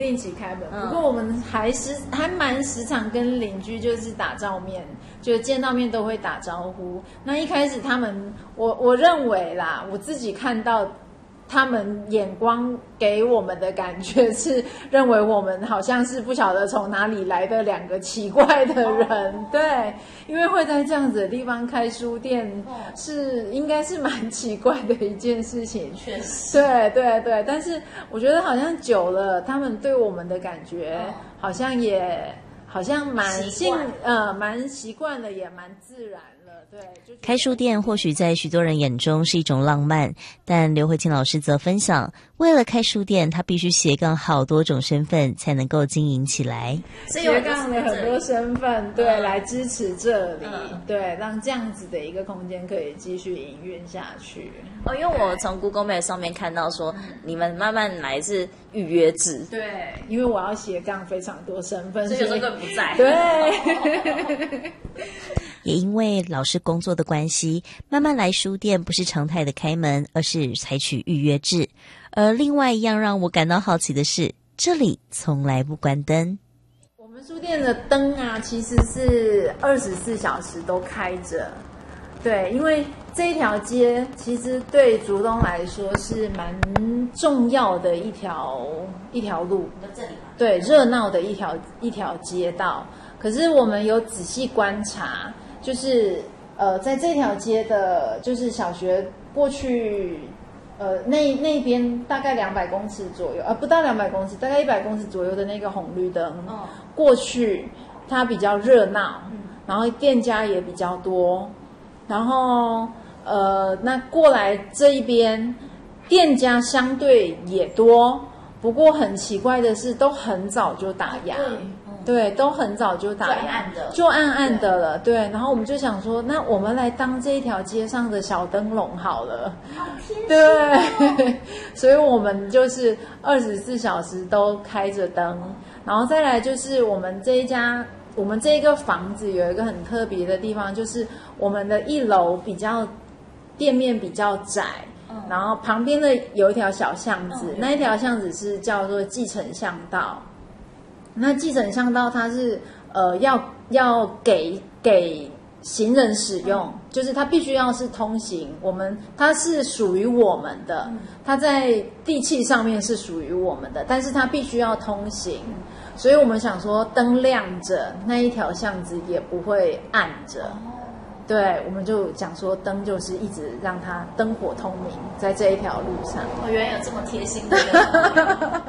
定期开门，不过我们还蛮时常跟邻居就是打照面，就见到面都会打招呼。那一开始他们，我认为啦，我自己看到他们眼光给我们的感觉是认为我们好像是不晓得从哪里来的两个奇怪的人，对，因为会在这样子的地方开书店，应该是蛮奇怪的一件事情， 确实， 对，但是我觉得好像久了，他们对我们的感觉好像蛮习惯了，也蛮自然。对， 开书店或许在许多人眼中是一种浪漫，但刘慧卿老师则分享，为了开书店，他必须斜杠好多种身份才能够经营起来。 斜杠了很多身份，对，来支持这里，对，让这样子的一个空间可以继续营运下去。 因为我从 Google Map 上面看到说，你们慢慢来是预约制， 对，因为我要斜杠非常多身份， 所以有时候根本不在， 对。 也因为老师工作的关系，慢慢来书店不是常态的开门，而是采取预约制。而另外一样让我感到好奇的是，这里从来不关灯。 我们书店的灯啊，其实是24小时都开着。对，因为这一条街其实对竹东来说是蛮重要的一条路， 这里对，热闹的一条街道。可是我们有仔细观察，就是在这条街的，就是小学过去，那边大概200公尺左右，不到200公尺，大概100公尺左右的那个红绿灯，过去它比较热闹，然后店家也比较多，然后那过来这一边店家相对也多，不过很奇怪的是，都很早就打烊。对，都很早就打烊，就暗暗的了。对，然后我们就想说，那我们来当这一条街上的小灯笼好了。 好贴心对，所以我们就是24小时都开着灯。然后再来就是我们这一个房子有一个很特别的地方，就是我们的1楼店面比较窄。然后旁边的有一条小巷子，那一条巷子是叫做继承巷道。那继承巷道它是要给行人使用，就是它必须要是通行，它是属于我们的，它在地契上面是属于我们的，但是它必须要通行，所以我们想说灯亮着，那一条巷子也不会暗着。对，我们就讲说灯就是一直让它灯火通明在这一条路上。 原来有这么贴心的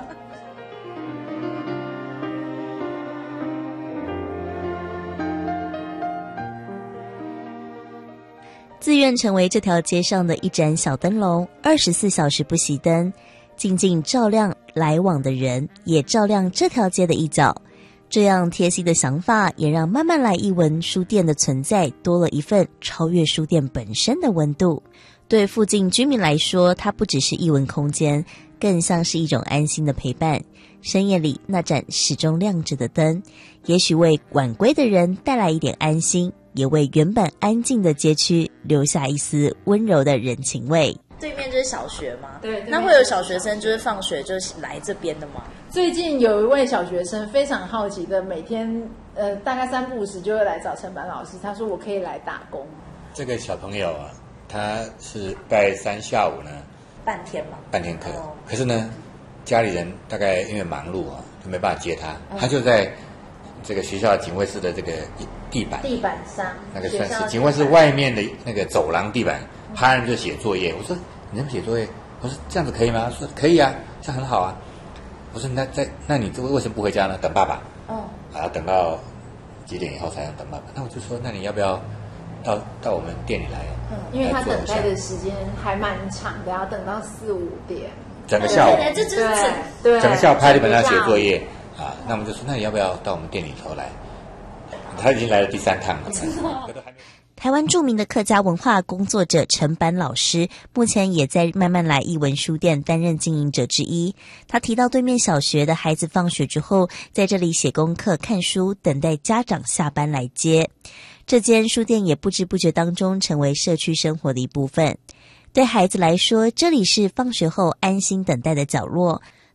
自愿成为这条街上的一盏小灯笼，24小时不熄灯，静静照亮来往的人，也照亮这条街的一角。这样贴心的想法，也让慢慢来艺文书店的存在多了一份超越书店本身的温度。对附近居民来说，它不只是艺文空间，更像是一种安心的陪伴。深夜里那盏始终亮着的灯，也许为晚归的人带来一点安心，也为原本安静的街区留下一丝温柔的人情味。 对面就是小学吗？ 对， 那会有小学生就是放学就是来这边的吗？ 最近有一位小学生非常好奇的，每天大概3不5时就会来找陈板老师，他说我可以来打工。 这个小朋友啊，他是拜3下午呢半天课， 可是呢家里人大概因为忙碌啊，就没办法接他，他就在这个学校警卫室的这个地板上， 那个算是警卫室外面的那个走廊地板，趴着就写作业。我说你能写作业？我说这样子可以吗？他说可以啊，这样很好啊。我说那你为什么不回家呢？等爸爸。等到几点以后才能等爸爸？那我就说，那你要不要到我们店里来？ 因为他等待的时间还蛮长的，要等到4、5点。 整个下午， 对， 整个下午拍了本上写作业啊。那我们就说，那你要不要到我们店里头来？他已经来了第3趟了。 台湾著名的客家文化工作者陈板老师，目前也在慢慢来艺文书店担任经营者之一。他提到，对面小学的孩子放学之后，在这里写功课、看书，等待家长下班来接。这间书店也不知不觉当中成为社区生活的一部分。对孩子来说，这里是放学后安心等待的角落。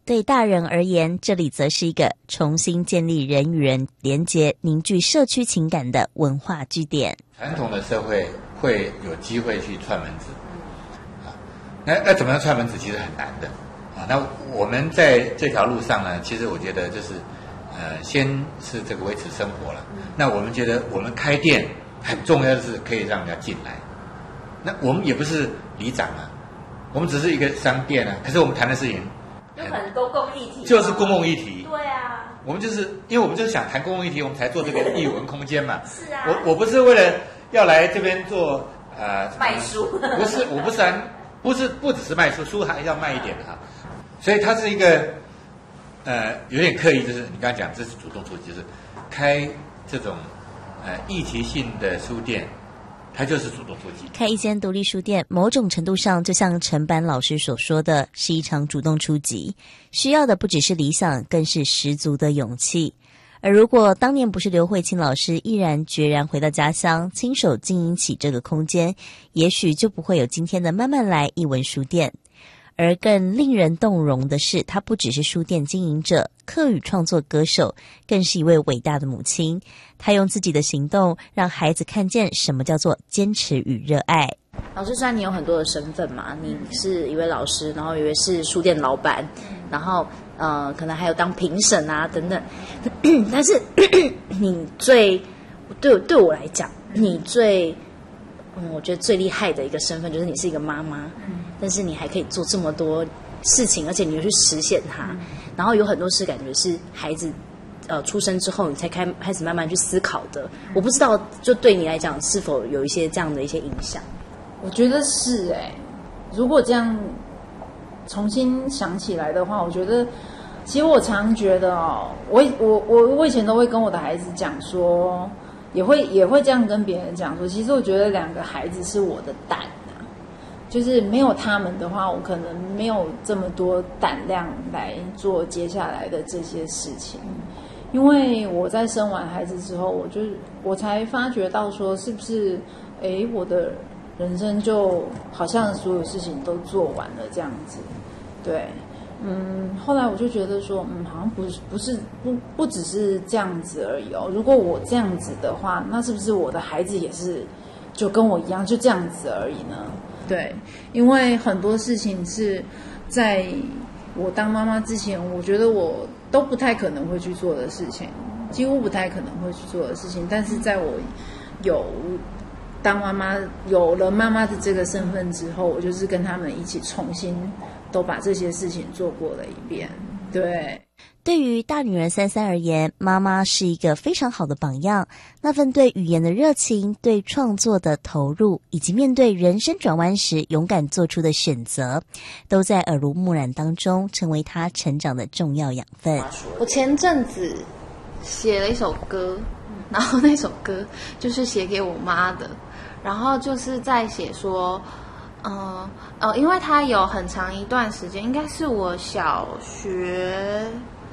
对大人而言，这里则是一个重新建立人与人连结、凝聚社区情感的文化据点。 传统的社会会有机会去串门子，那怎么样串门子其实很难的啊。那我们在这条路上呢，其实我觉得就是先是这个维持生活了。那我们觉得我们开店很重要的是可以让人家进来。那我们也不是里长啊，我们只是一个商店啊，可是我们谈的事情就很公共议题， 就是公共议题。 对啊， 我们就是因为我们就是想谈公共议题，我们才做这个艺文空间嘛。 是啊， 我不是为了要来这边做卖书， 不是，我不只是卖书，书还要卖一点哈。所以它是一个有点刻意，就是你刚才讲这是主动出击，就是开这种议题性的书店。它就是主动出击。 开一间独立书店，某种程度上就像陈板老师所说的，是一场主动出击，需要的不只是理想，更是十足的勇气。而如果当年不是刘慧卿老师毅然决然回到家乡，亲手经营起这个空间，也许就不会有今天的慢慢来艺文书店。而更令人动容的是，她不只是书店经营者、客语创作歌手，更是一位伟大的母亲。她用自己的行动让孩子看见什么叫做坚持与热爱。 老师，虽然你有很多的身份嘛，你是一位老师，然后一位是书店老板，然后可能还有当评审啊等等，但是你对我来讲，你我觉得最厉害的一个身份就是你是一个妈妈，但是你还可以做这么多事情，而且你又去实现它，然后有很多事感觉是孩子出生之后你才开始慢慢去思考的。我不知道就对你来讲是否有一些这样的一些影响。 我觉得是如果这样重新想起来的话，我觉得其实我常觉得我以前都会跟我的孩子讲说，也会这样跟别人讲说，其实我觉得2个孩子是我的胆啊，就是没有他们的话，我可能没有这么多胆量来做接下来的这些事情。因为我在生完孩子之后，我才发觉到说，是不是我的人生就好像所有事情都做完了这样子。对，后来我就觉得说，好像不只是这样子而已哦。如果我这样子的话，那是不是我的孩子也是就跟我一样就这样子而已呢？对，因为很多事情是在我当妈妈之前，我觉得我都不太可能会去做的事情，几乎不太可能会去做的事情。但是在我当妈妈有了妈妈的这个身份之后，我就是跟他们一起重新都把这些事情做过了一遍。对， 对于大女儿33而言，妈妈是一个非常好的榜样。那份对语言的热情，对创作的投入，以及面对人生转弯时勇敢做出的选择，都在耳濡目染当中成为她成长的重要养分。 我前阵子写了一首歌，然后那首歌就是写给我妈的，然后就是在写说因为它有很长一段时间，应该是我小学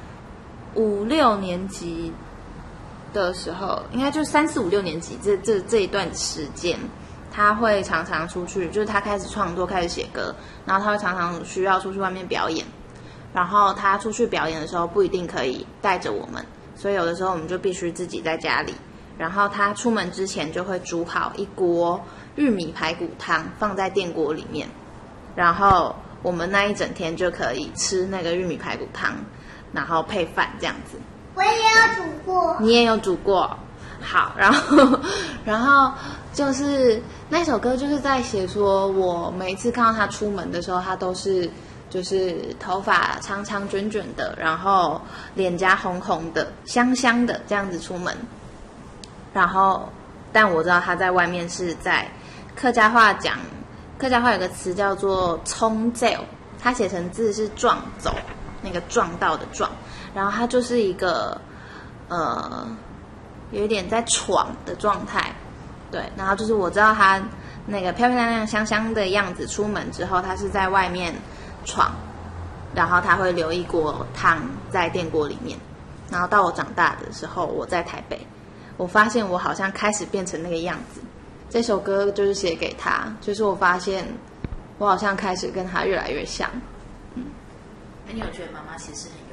5、6年级的时候，应该就3、4、5、6年级这一段时间，他会常常出去，就是他开始创作，开始写歌，然后他会常常需要出去外面表演，然后他出去表演的时候不一定可以带着我们，所以有的时候我们就必须自己在家里，然后他出门之前就会煮好一锅玉米排骨汤放在电锅里面，然后我们那一整天就可以吃那个玉米排骨汤，然后配饭这样子。 我也有煮过。 你也有煮过。好，然后就是那首歌就是在写说，我每一次看到他出门的时候，他都是就是头发长长卷卷的，然后脸颊红红的，香香的这样子出门。然后但我知道他在外面是在客家话有个词叫做冲走，他写成字是撞走，那个撞到的撞，然后他就是一个有一点在闯的状态。对，然后就是我知道他那个漂漂亮亮香香的样子出门之后，他是在外面闯，然后他会留一锅汤在电锅里面。然后到我长大的时候，我在台北，我发现我好像开始变成那个样子。这首歌就是写给他，就是我发现我好像开始跟他越来越像。 你有觉得妈妈其实很